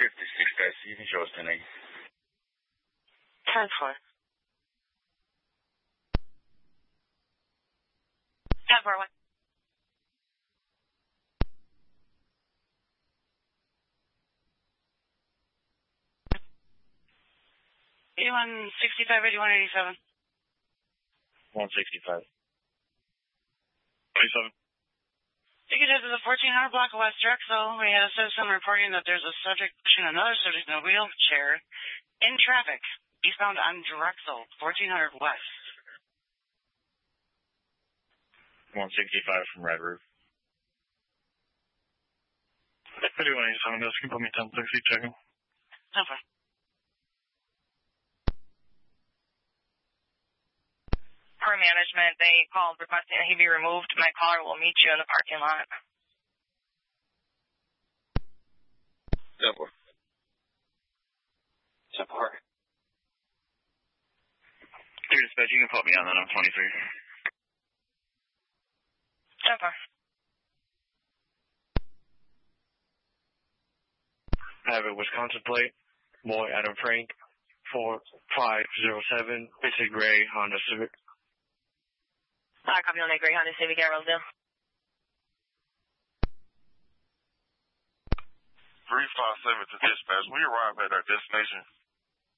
56, you can show us 1080. 10-4. 10-4, 1. 8165, 8187. 165. 27. Ticket to the 1400 block of West Drexel. We have a citizen reporting that there's a subject pushing another subject in a wheelchair in traffic, eastbound on Drexel, 1400 West. 165 from Red Roof. 3187, guys, can you put me 1060, checking? 10-4. Per management, they called requesting that he be removed. My caller will meet you in the parking lot. 10-4. 10-4. Dear dispatch, you can put me on that. I'm 23. 10-4. I have a Wisconsin plate, boy Adam Frank, 4507, basic gray Honda Civic. Copy on that gray Honda Civic at Rosedale. 357 to dispatch. We arrive at our destination.